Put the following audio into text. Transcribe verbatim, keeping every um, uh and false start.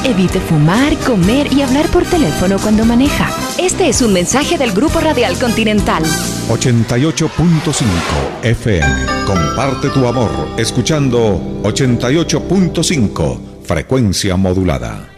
Evite fumar, comer y hablar por teléfono cuando maneja. Este es un mensaje del Grupo Radial Continental. ochenta y ocho punto cinco F M. Comparte tu amor escuchando ochenta y ocho punto cinco, frecuencia modulada.